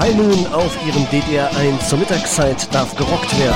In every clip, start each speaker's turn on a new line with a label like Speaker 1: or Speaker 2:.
Speaker 1: High Noon auf Ihrem DDR1 zur Mittagszeit darf gerockt werden.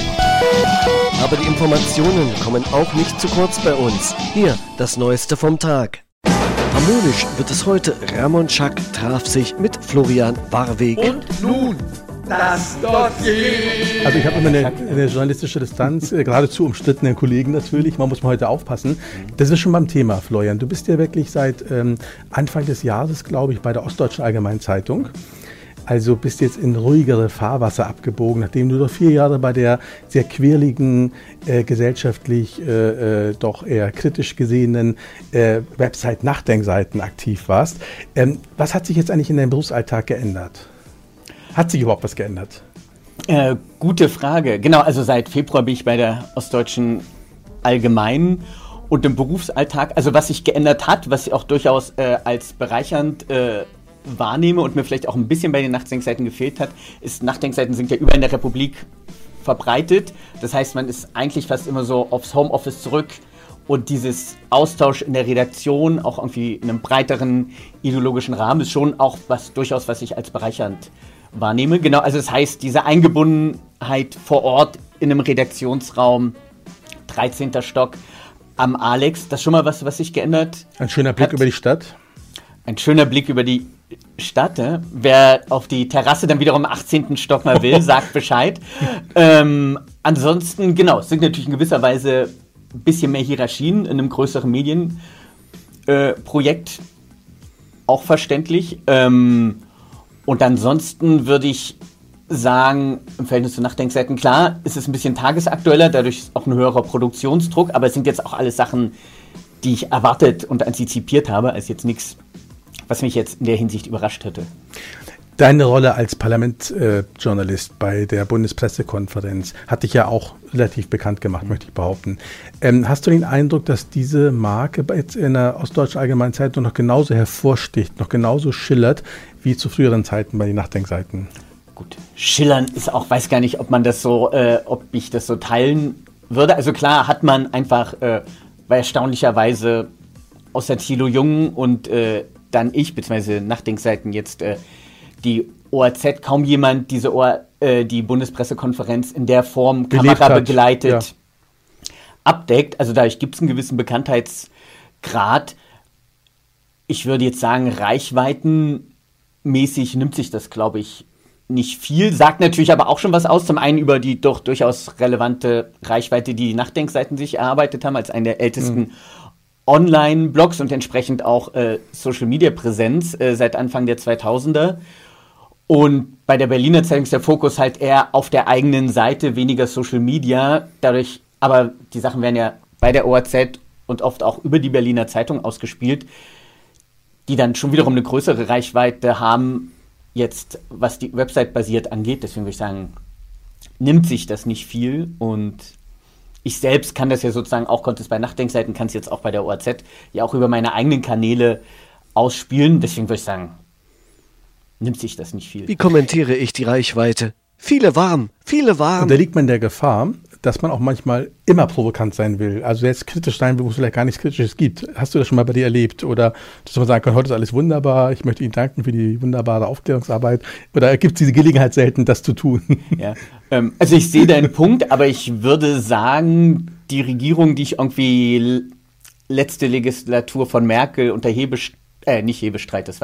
Speaker 1: Aber die Informationen kommen auch nicht zu kurz bei uns. Hier das Neueste vom Tag. Harmonisch wird es heute. Ramon Schack traf sich mit Florian Warweg.
Speaker 2: Und nun das Dossier.
Speaker 3: Also ich habe immer eine journalistische Distanz, geradezu umstrittenen Kollegen natürlich. Man muss mal heute aufpassen. Das ist schon beim Thema, Florian. Du bist ja wirklich seit Anfang des Jahres, glaube ich, bei der Ostdeutschen Allgemeinen Zeitung. Also bist jetzt in ruhigere Fahrwasser abgebogen, nachdem du doch 4 Jahre bei der sehr quirligen, gesellschaftlich doch eher kritisch gesehenen Website Nachdenkseiten aktiv warst. Was hat sich jetzt eigentlich in deinem Berufsalltag geändert? Hat sich überhaupt was geändert?
Speaker 4: Gute Frage. Genau, also seit Februar bin ich bei der Ostdeutschen Allgemeinen und im Berufsalltag, also was sich geändert hat, was ich auch durchaus als bereichernd wahrnehme und mir vielleicht auch ein bisschen bei den Nachdenkseiten gefehlt hat, ist, Nachdenkseiten sind ja überall in der Republik verbreitet. Das heißt, man ist eigentlich fast immer so aufs Homeoffice zurück und dieses Austausch in der Redaktion, auch irgendwie in einem breiteren ideologischen Rahmen, ist schon auch durchaus was ich als bereichernd wahrnehme. Genau, also das heißt, diese Eingebundenheit vor Ort in einem Redaktionsraum, 13. Stock am Alex, das ist schon mal was sich geändert.
Speaker 3: Ein schöner Blick über die Stadt.
Speaker 4: Ein schöner Blick über die Stadt. Wer auf die Terrasse dann wiederum am 18. Stock mal will, sagt Bescheid. Ansonsten, genau, es sind natürlich in gewisser Weise ein bisschen mehr Hierarchien in einem größeren Medienprojekt, auch verständlich. Und ansonsten würde ich sagen, im Verhältnis zu Nachdenkseiten, klar, ist es ein bisschen tagesaktueller, dadurch ist auch ein höherer Produktionsdruck, aber es sind jetzt auch alles Sachen, die ich erwartet und antizipiert habe, als jetzt nichts, was mich jetzt in der Hinsicht überrascht hätte.
Speaker 3: Deine Rolle als Parlamentsjournalist bei der Bundespressekonferenz hat dich ja auch relativ bekannt gemacht, möchte ich behaupten. Hast du den Eindruck, dass diese Marke jetzt in der Ostdeutschen Allgemeinen Zeitung noch genauso hervorsticht, noch genauso schillert, wie zu früheren Zeiten bei den Nachdenkseiten?
Speaker 4: Gut, schillern ist auch, weiß gar nicht, ob ich das so teilen würde. Also klar hat man einfach, weil erstaunlicherweise außer Thilo Jung und dann ich, beziehungsweise Nachdenkseiten jetzt die ORZ, kaum jemand die Bundespressekonferenz in der Form kamerabegleitet abdeckt. Also dadurch gibt es einen gewissen Bekanntheitsgrad. Ich würde jetzt sagen, reichweitenmäßig nimmt sich das, glaube ich, nicht viel. Sagt natürlich aber auch schon was aus. Zum einen über die doch durchaus relevante Reichweite, die Nachdenkseiten sich erarbeitet haben, als einen der ältesten Online-Blogs und entsprechend auch Social-Media-Präsenz seit Anfang der 2000er. Und bei der Berliner Zeitung ist der Fokus halt eher auf der eigenen Seite, weniger Social Media. Dadurch, aber die Sachen werden ja bei der ORZ und oft auch über die Berliner Zeitung ausgespielt, die dann schon wiederum eine größere Reichweite haben, jetzt was die Website basiert angeht. Deswegen würde ich sagen, nimmt sich das nicht viel. Und ich selbst kann das ja sozusagen auch, konnte es bei Nachdenkseiten, kann es jetzt auch bei der ORZ ja auch über meine eigenen Kanäle ausspielen. Deswegen würde ich sagen, nimmt sich das nicht viel.
Speaker 1: Wie kommentiere ich die Reichweite? Viele warm.
Speaker 3: Und da liegt man in der Gefahr, dass man auch manchmal immer provokant sein will. Also jetzt kritisch sein will, wo es vielleicht gar nichts Kritisches gibt. Hast du das schon mal bei dir erlebt? Oder dass man sagen kann, heute ist alles wunderbar, ich möchte Ihnen danken für die wunderbare Aufklärungsarbeit. Oder gibt es diese Gelegenheit selten, das zu tun?
Speaker 4: Ja, also ich sehe deinen Punkt, aber ich würde sagen, die Regierung, die ich irgendwie letzte Legislatur von Merkel unter nicht Hebestreit, das